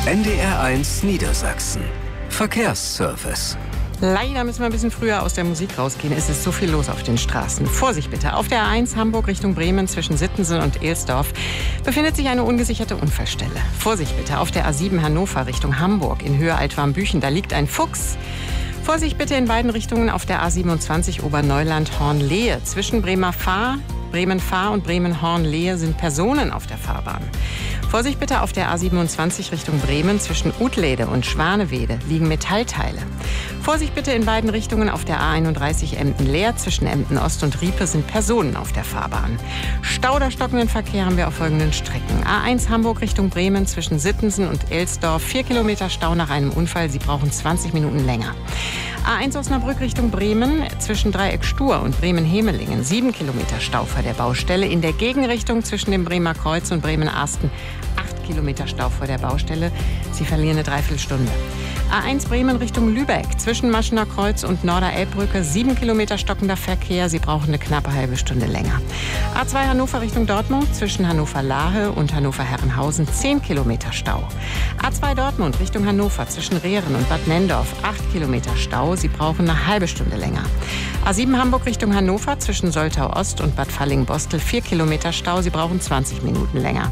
NDR1 Niedersachsen. Verkehrsservice. Leider müssen wir ein bisschen früher aus der Musik rausgehen. Es ist so viel los auf den Straßen. Vorsicht bitte. Auf der A1 Hamburg Richtung Bremen zwischen Sittensen und Ehlsdorf befindet sich eine ungesicherte Unfallstelle. Vorsicht bitte. Auf der A7 Hannover Richtung Hamburg in Höhe Altwarmbüchen. Da liegt ein Fuchs. Vorsicht bitte in beiden Richtungen auf der A27 Oberneuland-Hornlehe. Zwischen Bremen-Fahr und Bremen-Hornlehe sind Personen auf der Fahrbahn. Vorsicht bitte auf der A27 Richtung Bremen zwischen Utlede und Schwanewede liegen Metallteile. Vorsicht bitte in beiden Richtungen auf der A31 Emden-Leer. Zwischen Emden-Ost und Riepe sind Personen auf der Fahrbahn. Stau oder stockenden Verkehr haben wir auf folgenden Strecken. A1 Hamburg Richtung Bremen zwischen Sittensen und Elsdorf. 4 Kilometer Stau nach einem Unfall. Sie brauchen 20 Minuten länger. A1 Osnabrück Richtung Bremen zwischen Dreieck Stur und Bremen-Hemelingen. 7 Kilometer Stau vor der Baustelle. In der Gegenrichtung zwischen dem Bremer Kreuz und Bremen-Arsten 8 Kilometer Stau vor der Baustelle. Sie verlieren eine Dreiviertelstunde. A1 Bremen Richtung Lübeck zwischen Maschener Kreuz und Norder-Elbbrücke 7 Kilometer stockender Verkehr. Sie brauchen eine knappe halbe Stunde länger. A2 Hannover Richtung Dortmund zwischen Hannover-Lahe und Hannover-Herrenhausen 10 Kilometer Stau. A2 Dortmund Richtung Hannover zwischen Rehren und Bad Nendorf 8 Kilometer Stau. Sie brauchen eine halbe Stunde länger. A7 Hamburg Richtung Hannover zwischen Soltau-Ost und Bad Falling-Bostel 4 Kilometer Stau. Sie brauchen 20 Minuten länger.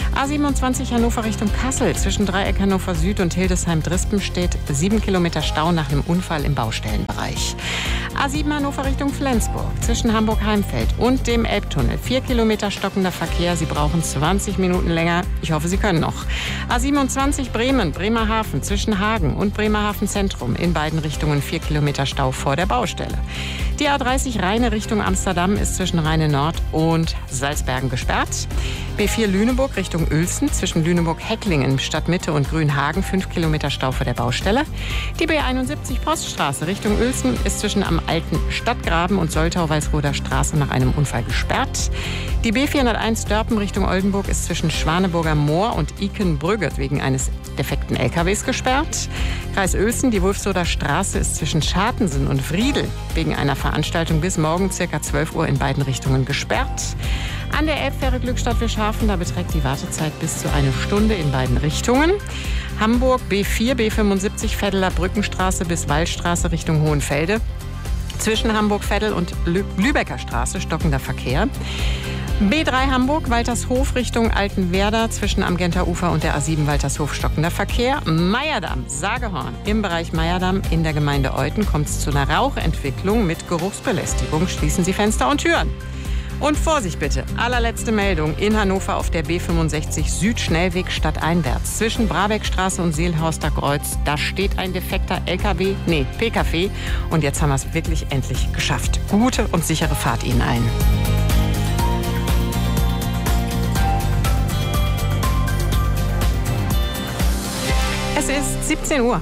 A27 Hannover Richtung Kassel zwischen Dreieck Hannover Süd und Hildesheim-Drispen steht 7 Kilometer Stau nach einem Unfall im Baustellenbereich. A7 Hannover Richtung Flensburg zwischen Hamburg-Heimfeld und dem Elbtunnel 4 Kilometer stockender Verkehr. Sie brauchen 20 Minuten länger. Ich hoffe, Sie können noch. A27 Bremen, Bremerhaven zwischen Hagen und Bremerhaven Zentrum in beiden Richtungen 4 Kilometer Stau vor der Baustelle. Die A30 Rheine Richtung Amsterdam ist zwischen Rheine Nord und Salzbergen gesperrt. B4 Lüneburg Richtung Uelzen zwischen Lüneburg-Hecklingen, Stadtmitte und Grünhagen 5 Kilometer Stau vor der Baustelle. Die B71 Poststraße Richtung Uelzen ist zwischen am alten Stadtgraben und Soltau-Walsroder Straße nach einem Unfall gesperrt. Die B401 Dörpen Richtung Oldenburg ist zwischen Schwaneburger Moor und Ikenbrügge wegen eines defekten LKWs gesperrt. Kreis Uelzen, die Wulfsoder Straße ist zwischen Schartensen und Friedel wegen einer Veranstaltung bis morgen ca. 12 Uhr in beiden Richtungen gesperrt. An der Elbfähre Glückstadt-Wilshafen, da beträgt die Wartezeit bis zu eine Stunde in beiden Richtungen. Hamburg B4, B75 Veddeler Brückenstraße bis Wallstraße Richtung Hohenfelde. Zwischen Hamburg-Veddel und Lübecker Straße stockender Verkehr. B3 Hamburg, Waltershof Richtung Altenwerder zwischen am Genter-Ufer und der A7 Waltershof stockender Verkehr. Meyerdamm, Sagehorn. Im Bereich Meyerdamm in der Gemeinde Euthen kommt es zu einer Rauchentwicklung mit Geruchsbelästigung. Schließen Sie Fenster und Türen. Und Vorsicht bitte, allerletzte Meldung in Hannover auf der B65 Südschnellweg stadteinwärts. Zwischen Brabeckstraße und Seelhorster Kreuz, da steht ein defekter PKW. Und jetzt haben wir es wirklich endlich geschafft. Gute und sichere Fahrt Ihnen allen. Es ist 17 Uhr.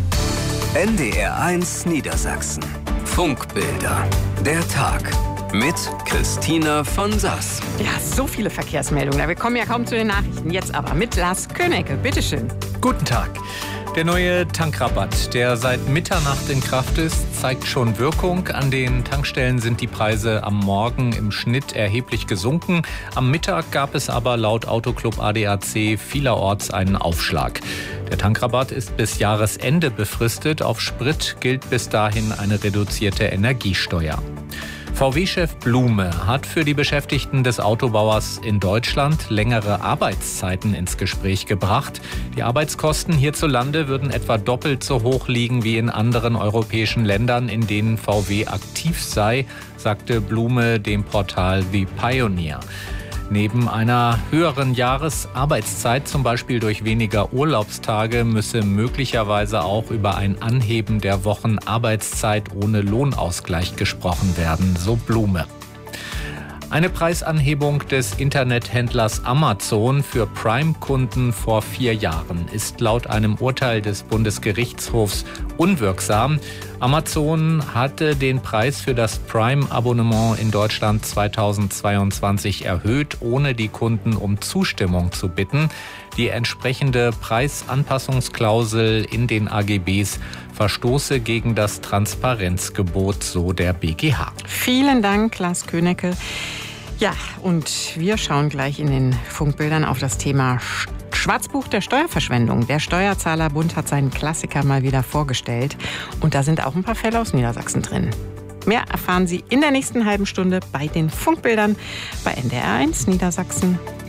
NDR1 Niedersachsen. Funkbilder. Der Tag. Mit Christina von Sass. Ja, so viele Verkehrsmeldungen. Wir kommen ja kaum zu den Nachrichten. Jetzt aber mit Lars Könecke. Bitteschön. Guten Tag. Der neue Tankrabatt, der seit Mitternacht in Kraft ist, zeigt schon Wirkung. An den Tankstellen sind die Preise am Morgen im Schnitt erheblich gesunken. Am Mittag gab es aber laut Autoclub ADAC vielerorts einen Aufschlag. Der Tankrabatt ist bis Jahresende befristet. Auf Sprit gilt bis dahin eine reduzierte Energiesteuer. VW-Chef Blume hat für die Beschäftigten des Autobauers in Deutschland längere Arbeitszeiten ins Gespräch gebracht. Die Arbeitskosten hierzulande würden etwa doppelt so hoch liegen wie in anderen europäischen Ländern, in denen VW aktiv sei, sagte Blume dem Portal The Pioneer. Neben einer höheren Jahresarbeitszeit, zum Beispiel durch weniger Urlaubstage, müsse möglicherweise auch über ein Anheben der Wochenarbeitszeit ohne Lohnausgleich gesprochen werden, so Blume. Eine Preisanhebung des Internethändlers Amazon für Prime-Kunden vor 4 Jahren ist laut einem Urteil des Bundesgerichtshofs unwirksam. Amazon hatte den Preis für das Prime-Abonnement in Deutschland 2022 erhöht, ohne die Kunden um Zustimmung zu bitten. Die entsprechende Preisanpassungsklausel in den AGBs verstoße gegen das Transparenzgebot, so der BGH. Vielen Dank, Lars Könecke. Ja, und wir schauen gleich in den Funkbildern auf das Thema Schwarzbuch der Steuerverschwendung. Der Steuerzahlerbund hat seinen Klassiker mal wieder vorgestellt. Und da sind auch ein paar Fälle aus Niedersachsen drin. Mehr erfahren Sie in der nächsten halben Stunde bei den Funkbildern bei NDR1 Niedersachsen.